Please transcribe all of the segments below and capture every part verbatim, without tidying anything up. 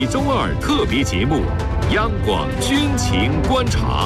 周二特别节目《央广军情观察》。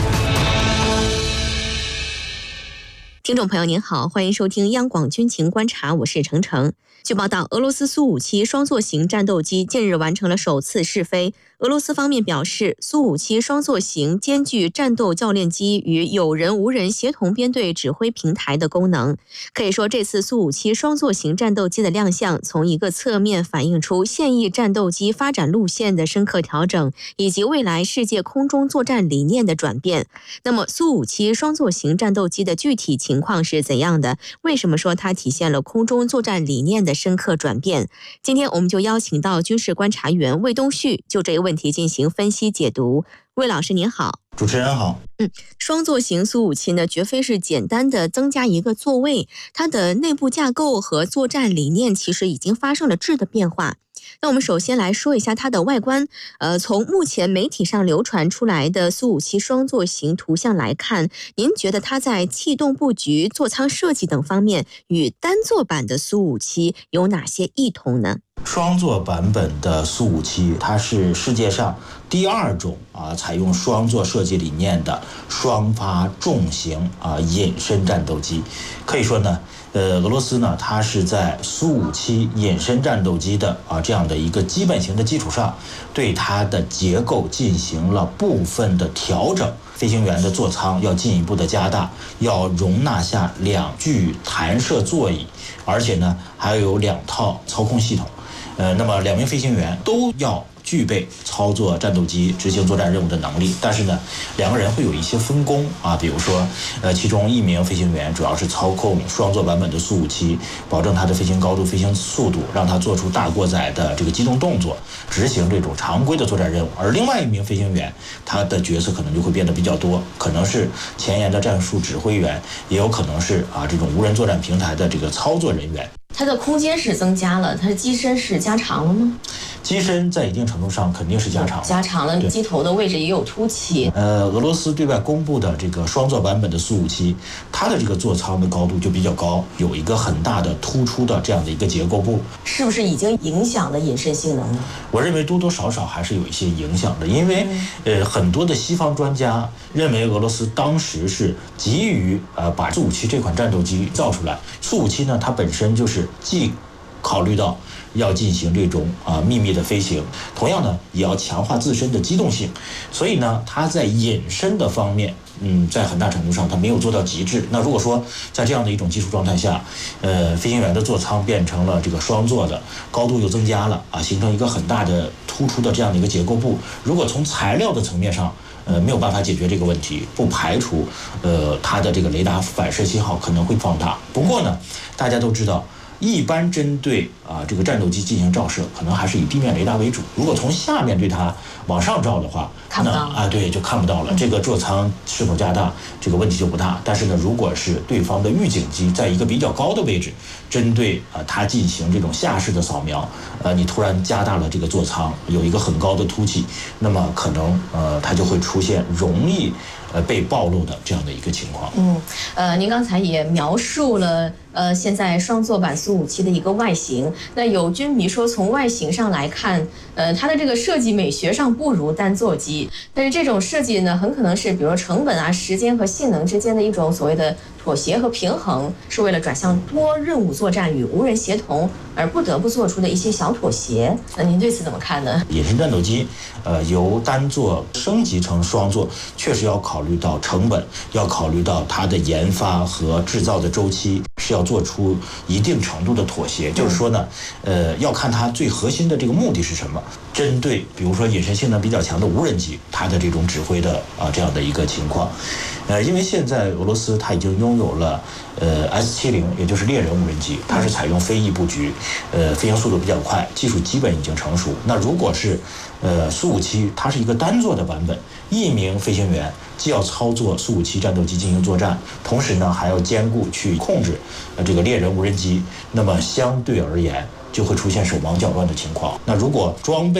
听众朋友您好，欢迎收听央广军情观察，我是程程。据报道，俄罗斯苏五七双座型战斗机近日完成了首次试飞。俄罗斯方面表示，苏五七双座型兼具战斗教练机与有人无人协同编队指挥平台的功能。可以说，这次苏五七双座型战斗机的亮相，从一个侧面反映出现役战斗机发展路线的深刻调整，以及未来世界空中作战理念的转变。那么，苏五七双座型战斗机的具体情况是怎样的？为什么说它体现了空中作战理念的深刻转变？今天我们就邀请到军事观察员魏东旭就这个问题进行分析解读。魏老师您好。 主持人好。 嗯，双座型苏五七呢，绝非是简单的增加一个座位，它的内部架构和作战理念其实已经发生了质的变化。那我们首先来说一下它的外观，呃，从目前媒体上流传出来的苏五七双座型图像来看，您觉得它在气动布局、座舱设计等方面与单座版的苏五七有哪些异同呢？ 双座版本的苏五七，它是世界上第二种啊采用双座设计理念的双发重型啊隐身战斗机。可以说呢，呃，俄罗斯呢，它是在苏五七隐身战斗机的啊这样的一个基本型的基础上，对它的结构进行了部分的调整。飞行员的座舱要进一步的加大，要容纳下两具弹射座椅，而且呢还有两套操控系统。呃，那么两名飞行员都要具备操作战斗机执行作战任务的能力，但是呢，两个人会有一些分工啊，比如说，呃，其中一名飞行员主要是操控双座版本的苏五七，保证它的飞行高度、飞行速度，让它做出大过载的这个机动动作，执行这种常规的作战任务。而另外一名飞行员，他的角色可能就会变得比较多，可能是前沿的战术指挥员，也有可能是啊这种无人作战平台的这个操作人员。 它的空间是增加了，它的机身是加长了吗？ 机身在一定程度上肯定是加长了， 加长了，机头的位置也有凸起。 呃，俄罗斯对外公布的这个双座版本的苏五七，它的这个座舱的高度就比较高，有一个很大的突出的这样的一个结构部， 是不是已经影响了隐身性能呢？ 我认为多多少少还是有一些影响的，因为呃很多的西方专家认为俄罗斯当时是急于呃把苏五七这款战斗机造出来。苏五七呢，它本身就是既考虑到要进行这种啊、呃、秘密的飞行，同样呢也要强化自身的机动性，所以呢它在隐身的方面，嗯，在很大程度上它没有做到极致。那如果说在这样的一种技术状态下，呃，飞行员的座舱变成了这个双座的，高度又增加了啊，形成一个很大的突出的这样的一个结构部，如果从材料的层面上，呃，没有办法解决这个问题，不排除呃它的这个雷达反射信号可能会放大。不过呢，大家都知道，一般针对啊这个战斗机进行照射，可能还是以地面雷达为主。如果从下面对它往上照的话， 看不到啊，对，就看不到了。这个座舱是否加大，这个问题就不大。但是呢，如果是对方的预警机在一个比较高的位置，针对啊它进行这种下视的扫描，呃，你突然加大了这个座舱，有一个很高的凸起，那么可能呃它就会出现容易呃被暴露的这样的一个情况。 嗯，呃，您刚才也描述了呃现在双座版苏五七的一个外形。那有军迷说，从外形上来看，呃，它的这个设计美学上不如单座机，但是这种设计呢，很可能是比如成本啊、时间和性能之间的一种所谓的妥协和平衡，是为了转向多任务作战与无人协同而不得不做出的一些小妥协。那您对此怎么看呢？ 隐身战斗机，呃，由单座升级成双座，确实要考虑到成本，要考虑到它的研发和制造的周期，是要做出一定程度的妥协。就是说呢，呃，要看它最核心的这个目的是什么。针对比如说隐身性能比较强的无人机，它的这种指挥的啊这样的一个情况，呃，因为现在俄罗斯它已经拥有了呃 S 七十，也就是猎人无人机，它是采用飞翼布局，呃，飞行速度比较快，技术基本已经成熟。那如果是呃苏五七，它是一个单座的版本，一名飞行员既要操作苏五七战斗机进行作战，同时呢还要兼顾去控制呃这个猎人无人机，那么相对而言就会出现手忙脚乱的情况。那如果装备了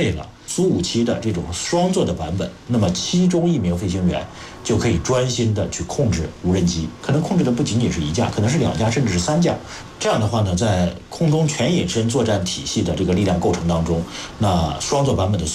苏五七的这种双座的版本，那么其中一名飞行员就可以专心的去控制无人机，可能控制的不仅仅是一架，可能是两架，甚至是三架。这样的话呢，在空中全隐身作战体系的这个力量构成当中，那双座版本的